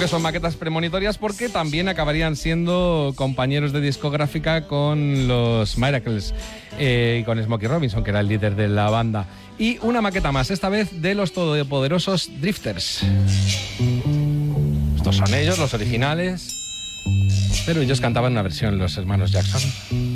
que son maquetas premonitorias porque también acabarían siendo compañeros de discográfica con los Miracles y con Smokey Robinson, que era el líder de la banda. Y una maqueta más, esta vez de los todopoderosos Drifters. Estos son ellos, los originales, pero ellos cantaban una versión, los hermanos Jackson.